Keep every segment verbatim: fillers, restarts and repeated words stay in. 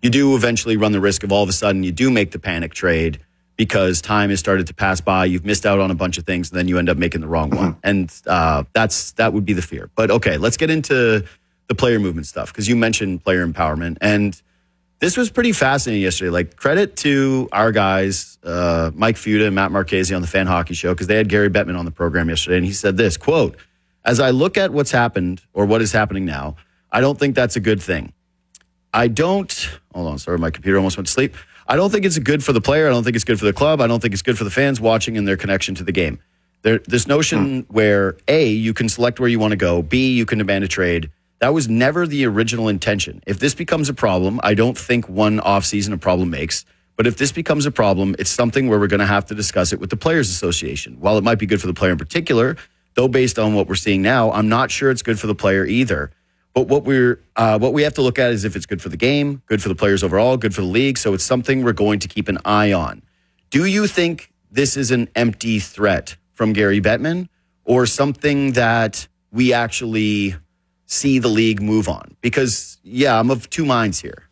you do eventually run the risk of all of a sudden you do make the panic trade because time has started to pass by. You've missed out on a bunch of things, and then you end up making the wrong one. And uh, that's that would be the fear. But okay, let's get into the player movement stuff, because you mentioned player empowerment. And this was pretty fascinating yesterday. Like, credit to our guys, uh, Mike Futa and Matt Marchese on the Fan Hockey Show, because they had Gary Bettman on the program yesterday, and he said this, quote, "As I look at what's happened or what is happening now, I don't think that's a good thing. I don't, hold on, sorry, my computer almost went to sleep. I don't think it's good for the player. I don't think it's good for the club. I don't think it's good for the fans watching and their connection to the game. There, this notion where, A, you can select where you want to go, B, you can demand a trade, that was never the original intention. If this becomes a problem, I don't think one offseason a problem makes, but if this becomes a problem, it's something where we're going to have to discuss it with the Players Association. While it might be good for the player in particular, though based on what we're seeing now, I'm not sure it's good for the player either. But what we're uh, what we have to look at is if it's good for the game, good for the players overall, good for the league. So it's something we're going to keep an eye on. Do you think this is an empty threat from Gary Bettman, or something that we actually see the league move on? Because, yeah, I'm of two minds here.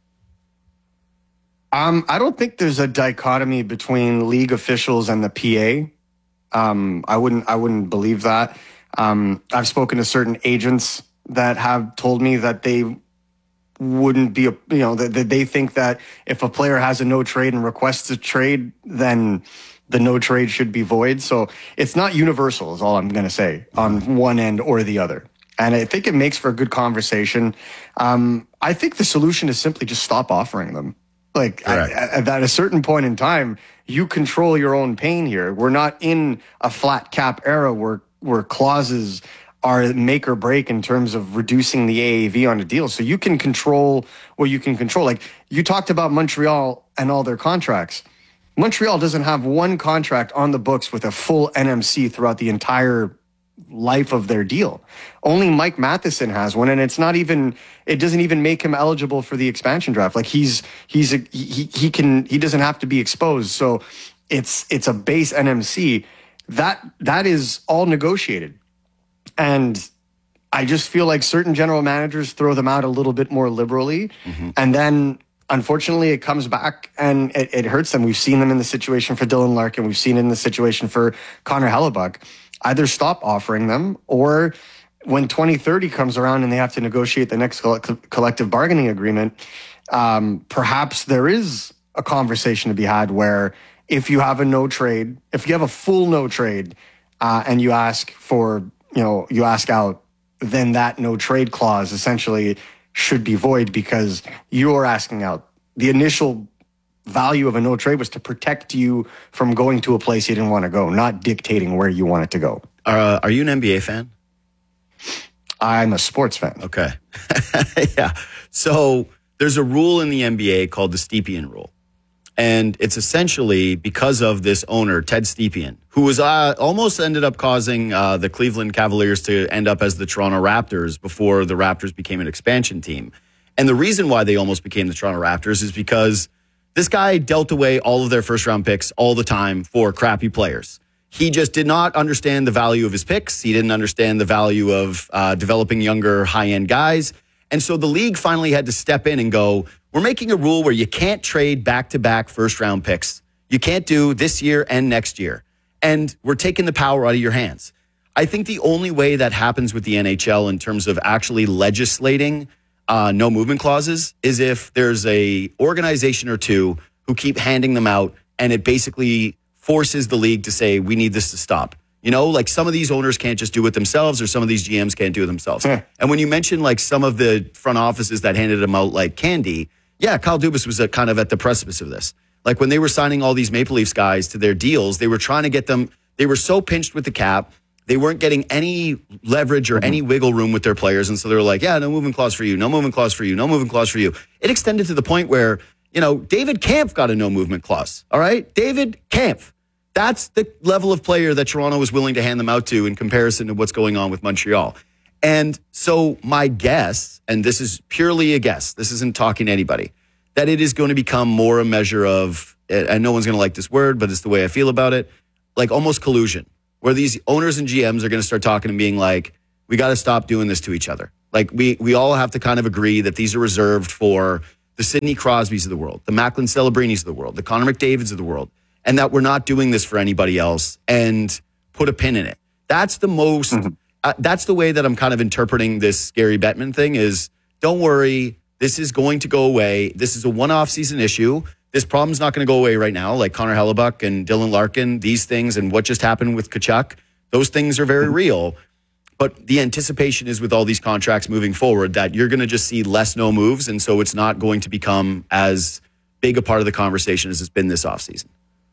Um, I don't think there's a dichotomy between league officials and the P A. Um, I wouldn't I wouldn't believe that. Um, I've spoken to certain agents that have told me that they wouldn't be, a, you know, that, that they think that if a player has a no trade and requests a trade, then the no trade should be void. So it's not universal is all I'm going to say on one end or the other. And I think it makes for a good conversation. Um, I think the solution is simply just stop offering them. Like at, at, at a certain point in time, you control your own pain here. We're not in a flat cap era where, where clauses are make or break in terms of reducing the A A V on a deal. So you can control what you can control. Like you talked about Montreal and all their contracts. Montreal doesn't have one contract on the books with a full N M C throughout the entire life of their deal. Only Mike Matheson has one, and it's not even, it doesn't even make him eligible for the expansion draft. Like he's, he's, a, he, he can, he doesn't have to be exposed. So it's, it's a base N M C that, that is all negotiated. And I just feel like certain general managers throw them out a little bit more liberally. Mm-hmm. And then, unfortunately, it comes back and it, it hurts them. We've seen them in the situation for Dylan Larkin. We've seen it in the situation for Connor Hellebuck. Either stop offering them, or when twenty thirty comes around and they have to negotiate the next collective bargaining agreement, um, perhaps there is a conversation to be had where if you have a no trade, if you have a full no trade uh, and you ask for, you know, you ask out, then that no trade clause essentially should be void because you're asking out. The initial value of a no trade was to protect you from going to a place you didn't want to go, not dictating where you want it to go. Uh, are you an N B A fan? I'm a sports fan. Okay. Yeah. So there's a rule in the N B A called the Stepien rule. And it's essentially because of this owner, Ted Stepien, who was uh, almost ended up causing uh, the Cleveland Cavaliers to end up as the Toronto Raptors before the Raptors became an expansion team. And the reason why they almost became the Toronto Raptors is because this guy dealt away all of their first round picks all the time for crappy players. He just did not understand the value of his picks. He didn't understand the value of uh, developing younger high-end guys. And so the league finally had to step in and go, we're making a rule where you can't trade back-to-back first-round picks. You can't do this year and next year. And we're taking the power out of your hands. I think the only way that happens with the N H L in terms of actually legislating uh, no movement clauses is if there's a organization or two who keep handing them out, and it basically forces the league to say, we need this to stop. You know, like some of these owners can't just do it themselves, or some of these G Ms can't do it themselves. Yeah. And when you mention like some of the front offices that handed them out like candy, yeah, Kyle Dubas was a, kind of at the precipice of this. Like when they were signing all these Maple Leafs guys to their deals, they were trying to get them, they were so pinched with the cap, they weren't getting any leverage or mm-hmm. any wiggle room with their players. And so they were like, yeah, no movement clause for you, no movement clause for you, no movement clause for you. It extended to the point where, you know, David Kampf got a no movement clause. All right? David Kampf. That's the level of player that Toronto was willing to hand them out to in comparison to what's going on with Montreal. And so my guess, and this is purely a guess, this isn't talking to anybody, that it is going to become more a measure of, and no one's going to like this word, but it's the way I feel about it, like almost collusion, where these owners and G Ms are going to start talking and being like, we got to stop doing this to each other. Like we we all have to kind of agree that these are reserved for the Sidney Crosbys of the world, the Macklin Celebrinis of the world, the Connor McDavids of the world, and that we're not doing this for anybody else, and put a pin in it. That's the most, mm-hmm. uh, that's the way that I'm kind of interpreting this Gary Bettman thing is, don't worry, this is going to go away. This is a one-off season issue. This problem's not going to go away right now, like Connor Hellebuck and Dylan Larkin, these things, and what just happened with Tkachuk. Those things are very real. But the anticipation is with all these contracts moving forward that you're going to just see less no moves, and so it's not going to become as big a part of the conversation as it's been this offseason.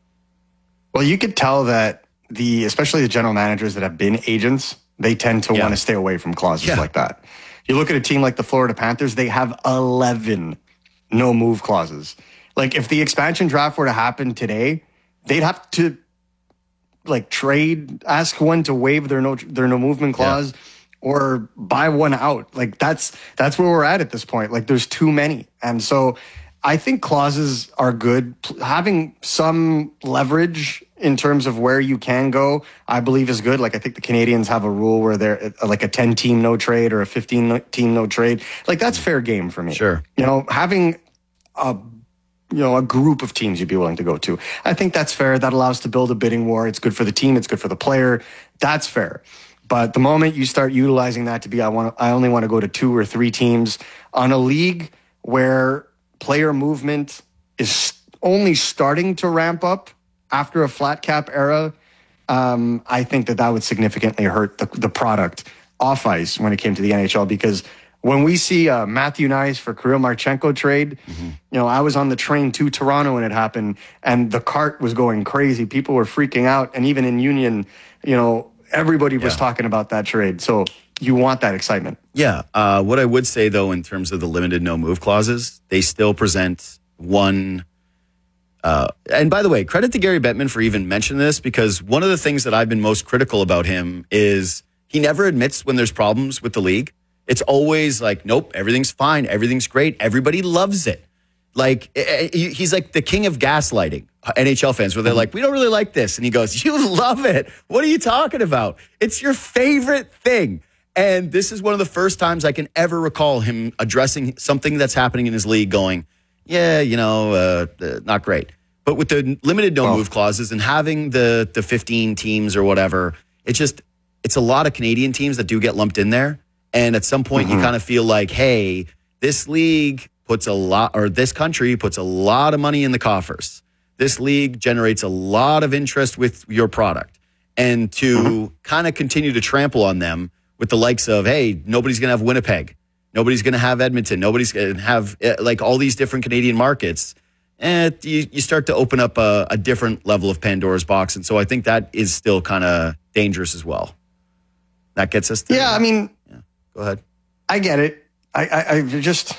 Well, you could tell that the, especially the general managers that have been agents, they tend to yeah. want to stay away from clauses yeah. like that. You look at a team like the Florida Panthers, they have eleven no move clauses. Like if the expansion draft were to happen today, they'd have to like trade, ask one to waive their no their no movement clause yeah. or buy one out. Like that's that's where we're at at this point. Like there's too many. And so I think clauses are good. Having some leverage in terms of where you can go, I believe is good. Like I think the Canadians have a rule where they're like a ten team no trade or a fifteen team no trade. Like that's fair game for me. Sure. You know, having a you know, a group of teams you'd be willing to go to. I think that's fair. That allows to build a bidding war. It's good for the team. It's good for the player. That's fair. But the moment you start utilizing that to be, I want, I only want to go to two or three teams on a league where player movement is only starting to ramp up after a flat cap era, um, I think that that would significantly hurt the, the product off ice when it came to the N H L because when we see uh, Matthew Knies for Kirill Marchenko trade, mm-hmm. you know, I was on the train to Toronto when it happened, and the cart was going crazy. People were freaking out, and even in Union, you know, everybody was yeah. talking about that trade. So you want that excitement. Yeah. Uh, what I would say, though, in terms of the limited no-move clauses, they still present one... Uh, and by the way, credit to Gary Bettman for even mentioning this, because one of the things that I've been most critical about him is he never admits when there's problems with the league. It's always like, nope, everything's fine. Everything's great. Everybody loves it. Like, he's like the king of gaslighting N H L fans, where they're like, we don't really like this. And he goes, you love it. What are you talking about? It's your favorite thing. And this is one of the first times I can ever recall him addressing something that's happening in his league going, yeah, you know, uh, uh, not great. But with the limited no-move oh. clauses and having the the fifteen teams or whatever, it's just, it's a lot of Canadian teams that do get lumped in there. And at some point, mm-hmm. you kind of feel like, hey, this league puts a lot, or this country puts a lot of money in the coffers. This league generates a lot of interest with your product. And to mm-hmm. kind of continue to trample on them with the likes of, hey, nobody's going to have Winnipeg. Nobody's going to have Edmonton. Nobody's going to have uh, like all these different Canadian markets. And you, you start to open up a, a different level of Pandora's box. And so I think that is still kind of dangerous as well. That gets us to... Yeah, I mean... Yeah. Go ahead. I get it. I, I, I just...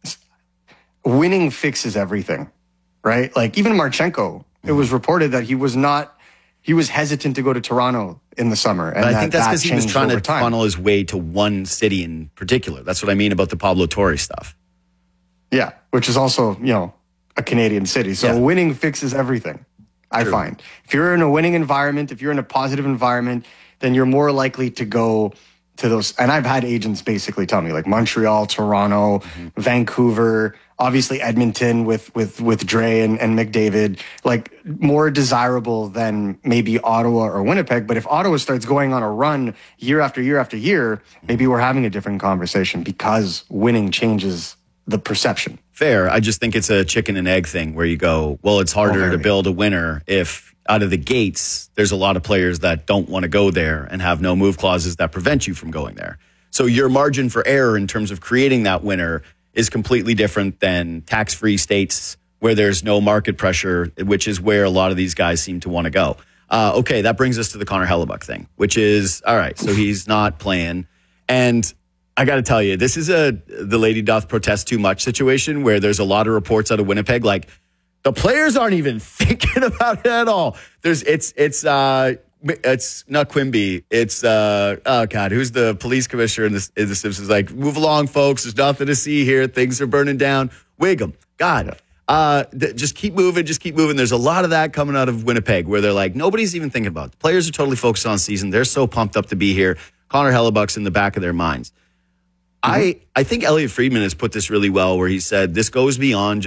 Winning fixes everything, right? Like even Marchenko, mm-hmm. it was reported that he was not... He was hesitant to go to Toronto in the summer. And I that, think that's because that he was trying to time. funnel his way to one city in particular. That's what I mean about the Pablo Torre stuff. Yeah, which is also, you know, a Canadian city. So yeah. winning fixes everything, I True. find. If you're in a winning environment, if you're in a positive environment, then you're more likely to go to those. And I've had agents basically tell me, like Montreal, Toronto, mm-hmm. Vancouver, obviously Edmonton with with with Dre and, and McDavid, like more desirable than maybe Ottawa or Winnipeg. But if Ottawa starts going on a run year after year after year, maybe we're having a different conversation because winning changes the perception. Fair. I just think it's a chicken and egg thing where you go, well, it's harder oh, to build a winner if out of the gates, there's a lot of players that don't want to go there and have no move clauses that prevent you from going there. So your margin for error in terms of creating that winner is completely different than tax-free states where there's no market pressure, which is where a lot of these guys seem to want to go. Uh, okay, that brings us to the Connor Hellebuck thing, which is, all right, so he's not playing. And I got to tell you, this is a the lady doth protest too much situation where there's a lot of reports out of Winnipeg, like the players aren't even thinking about it at all. There's, it's, it's, uh, It's not Quimby. It's, uh, oh, God, who's the police commissioner in the, in the Simpsons? Like, move along, folks. There's nothing to see here. Things are burning down. Wiggum. God. Uh, th- just keep moving. Just keep moving. There's a lot of that coming out of Winnipeg where they're like, nobody's even thinking about it. The players are totally focused on season. They're so pumped up to be here. Connor Hellebuck's in the back of their minds. I, I think Elliot Friedman has put this really well, where he said this goes beyond